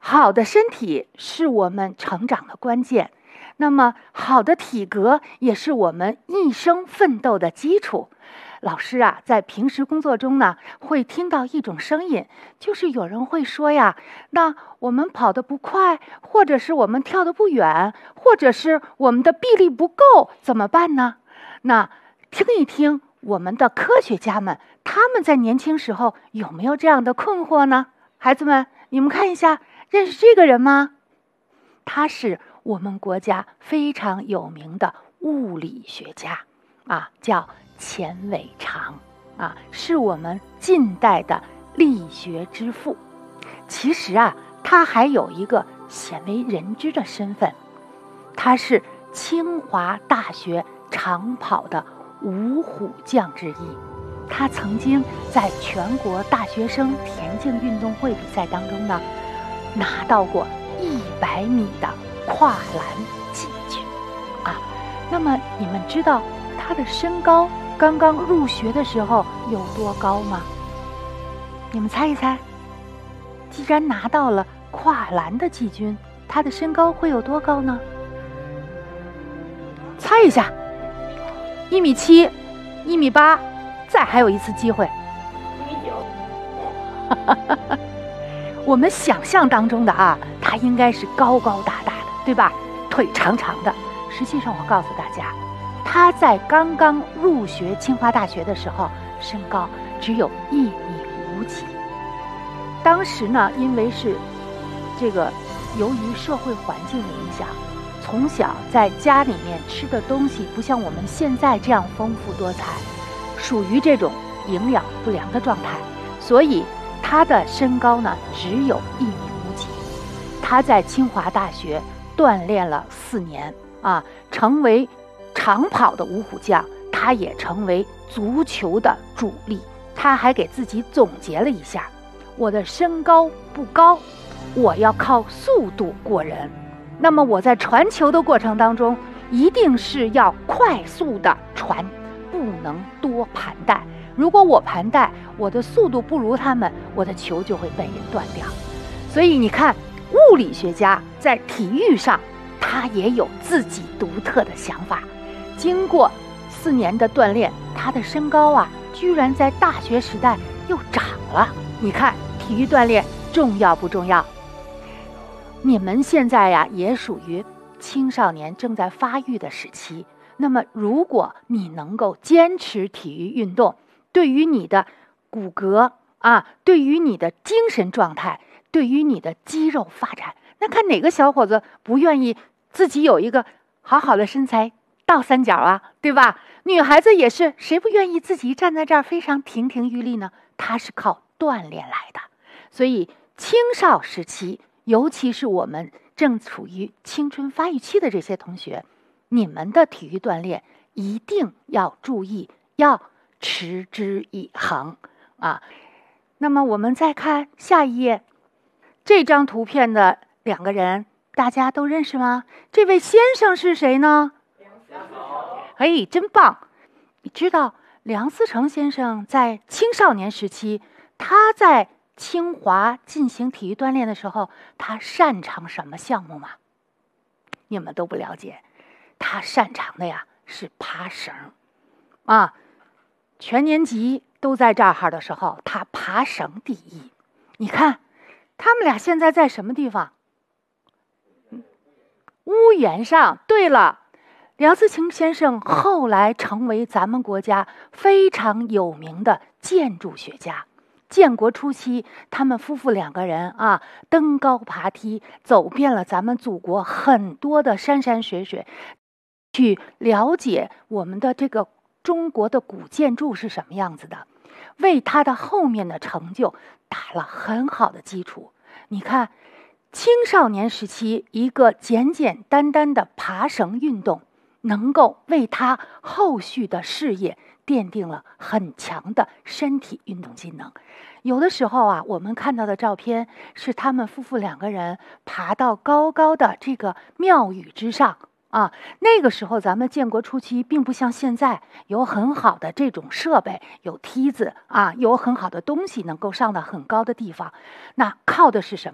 好的身体是我们成长的关键，那么好的体格也是我们一生奋斗的基础。老师啊，在平时工作中呢，会听到一种声音，就是有人会说呀，那我们跑得不快，或者是我们跳得不远，或者是我们的臂力不够，怎么办呢？那听一听我们的科学家们，他们在年轻时候有没有这样的困惑呢？孩子们，你们看一下，认识这个人吗？他是我们国家非常有名的物理学家啊，叫钱伟长啊，是我们近代的力学之父。其实啊，他还有一个鲜为人知的身份，他是清华大学长跑的五虎将之一。他曾经在全国大学生田径运动会比赛当中呢，拿到过100米的跨栏季军啊。那么你们知道他的身高刚刚入学的时候有多高吗？你们猜一猜，既然拿到了跨栏的季军，他的身高会有多高呢？猜一下，1.7米、1.8米，再还有一次机会，1.9米。我们想象当中的啊，他应该是高高大大的，对吧？腿长长的。实际上，我告诉大家，他在刚刚入学清华大学的时候，身高只有1.5米几。当时呢，因为是这个由于社会环境的影响，从小在家里面吃的东西不像我们现在这样丰富多彩，属于这种营养不良的状态，所以他的身高呢只有1.5米几。他在清华大学锻炼了4年啊，成为长跑的五虎将，他也成为足球的主力。他还给自己总结了一下，我的身高不高，我要靠速度过人。那么我在传球的过程当中，一定是要快速的传，不能多盘带。如果我盘带，我的速度不如他们，我的球就会被人断掉。所以你看，物理学家在体育上，他也有自己独特的想法。经过4年的锻炼，他的身高啊，居然在大学时代又长了。你看，体育锻炼重要不重要？你们现在呀，也属于青少年正在发育的时期。那么，如果你能够坚持体育运动，对于你的骨骼啊，对于你的精神状态，对于你的肌肉发展，那看哪个小伙子不愿意自己有一个好好的身材，倒三角啊，对吧？女孩子也是，谁不愿意自己站在这儿非常亭亭玉立呢？她是靠锻炼来的。所以青少时期，尤其是我们正处于青春发育期的这些同学，你们的体育锻炼一定要注意，要持之以恒啊。那么我们再看下一页，这张图片的2个人，大家都认识吗？这位先生是谁呢？哎，真棒！你知道梁思成先生在青少年时期，他在清华进行体育锻炼的时候，他擅长什么项目吗？你们都不了解，他擅长的呀是爬绳啊。全年级都在这儿的时候，他爬绳第一。你看，他们俩现在在什么地方？屋檐上。对了，梁思成先生后来成为咱们国家非常有名的建筑学家。建国初期，他们夫妇2个人啊，登高爬梯，走遍了咱们祖国很多的山山水水，去了解我们的这个中国的古建筑是什么样子的，为他的后面的成就打了很好的基础。你看，青少年时期一个简简单单的爬绳运动，能够为他后续的事业奠定了很强的身体运动技能。有的时候啊，我们看到的照片是他们夫妇2个人爬到高高的这个庙宇之上啊。那个时候咱们建国初期并不像现在有很好的这种设备，有梯子啊，有很好的东西能够上到很高的地方。那靠的是什么？